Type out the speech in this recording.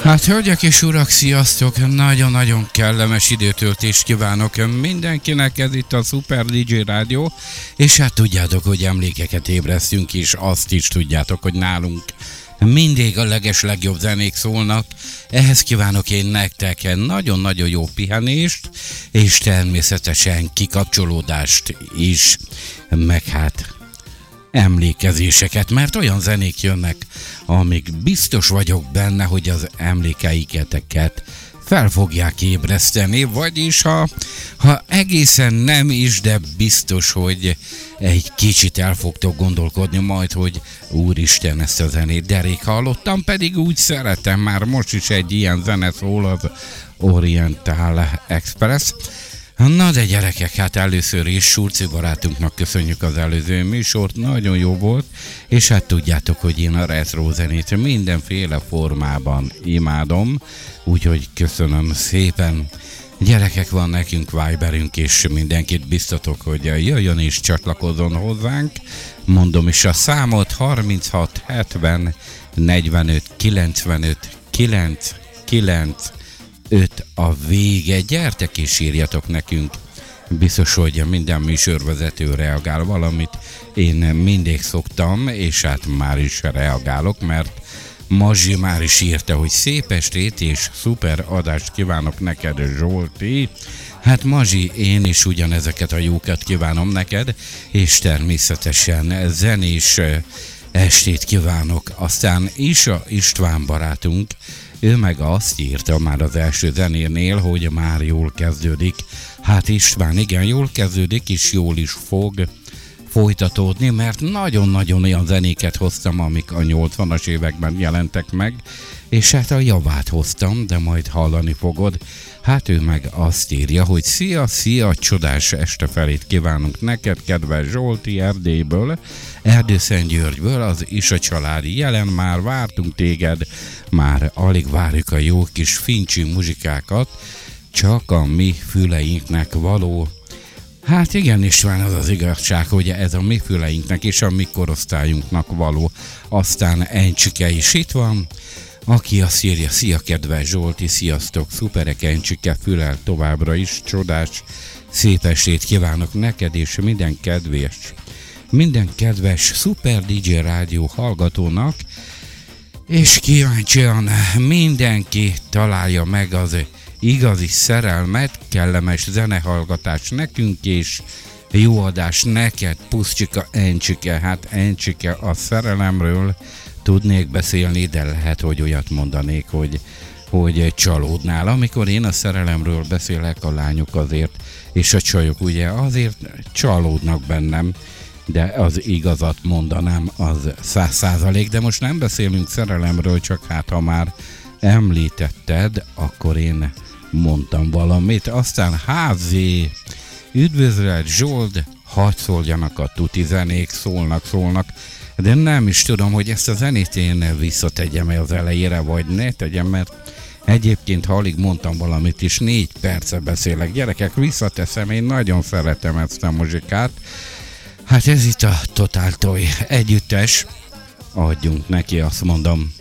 Hát, hölgyek és urak, sziasztok! Nagyon-nagyon kellemes időtöltést kívánok mindenkinek, ez itt a Super DJ Rádió, és hát tudjátok, hogy emlékeket ébresztünk, és azt is tudjátok, hogy nálunk mindig a legjobb zenék szólnak. Ehhez kívánok én nektek nagyon-nagyon jó pihenést, és természetesen kikapcsolódást is, meg hát emlékezéseket, mert olyan zenék jönnek, amik biztos vagyok benne, hogy az emlékeiketeket fel fogják ébreszteni, vagyis ha egészen nem is, de biztos, hogy egy kicsit el fogtok gondolkodni majd, hogy úristen, ezt a zenét de rég hallottam, pedig úgy szeretem, már most is egy ilyen zene szól, az Oriental Express. Na de gyerekek, hát először is Surci barátunknak köszönjük az előző műsort, nagyon jó volt, és hát tudjátok, hogy én a retro zenét mindenféle formában imádom, úgyhogy köszönöm szépen. Gyerekek, van nekünk Viberünk, és mindenkit biztatok, hogy jöjjön és csatlakozzon hozzánk. Mondom is a számot: 36 70 45 95 99 5 a vége. Gyertek és írjatok nekünk. Biztos, hogy minden műsorvezető reagál valamit. Én mindig szoktam, és hát már is reagálok, mert Mazsi már is írta, hogy szép estét és szuper adást kívánok neked, Zsolti. Hát Mazsi, én is ugyanezeket a jókat kívánom neked, és természetesen zenés estét kívánok. Aztán Isa István barátunk, ő meg azt írta már az első zenénél, hogy már jól kezdődik. Hát István, igen, jól kezdődik, és jól is fog folytatódni, mert nagyon-nagyon olyan zenéket hoztam, amik a 80-as években jelentek meg, és hát a javát hoztam, de majd hallani fogod. Hát ő meg azt írja, hogy szia, csodás este felét kívánunk neked, kedves Zsolti, Erdélyből, Erdőszentgyörgyből, az Isa családi jelen, már vártunk téged, már alig várjuk a jó kis fincsi muzsikákat, csak a mi füleinknek való. Hát igen, István, az az igazság, hogy ez a mi füleinknek és a mi korosztályunknak való. Aztán Encsike is itt van, aki azt írja: szia kedves Zsolti, sziasztok, szuperek, Encsike fülel továbbra is, csodás, szép estét kívánok neked és minden kedves Super DJ Rádió hallgatónak, és kíváncsian mindenki találja meg az igazi szerelmet, kellemes zenehallgatás nekünk, és jó adás neked, Puszcsika, Encsike. Hát Encsike, a szerelemről tudnék beszélni, de lehet, hogy olyat mondanék, hogy csalódnál. Amikor én a szerelemről beszélek, a lányok azért, és a csajok ugye azért csalódnak bennem, de az igazat mondanám, az 100%, de most nem beszélünk szerelemről, csak hát ha már említetted, akkor én mondtam valamit. Aztán Házi, üdvözlet Zsolt, hadd szóljanak a tuti zenék, szólnak, de nem is tudom, hogy ezt a zenét én visszategyem az elejére, vagy ne tegyem, mert egyébként, ha alig mondtam valamit is, 4 perce beszélek. Gyerekek, visszateszem, én nagyon szeretem ezt a muzsikát. Hát ez itt a Total Toy együttes, adjunk neki, azt mondom.